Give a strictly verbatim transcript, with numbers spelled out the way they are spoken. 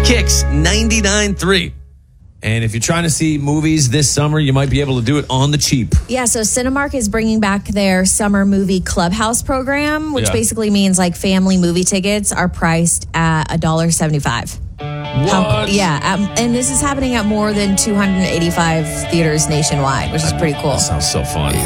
Kicks ninety-nine point three. And if you're trying to see movies this summer, you might be able to do it on the cheap. Yeah, so Cinemark is bringing back their summer movie clubhouse program, which Yeah. basically means like family movie tickets are priced at one dollar and seventy-five cents. What? Yeah, at, and this is happening at more than two hundred eighty-five theaters nationwide, which is pretty cool. That sounds so fun.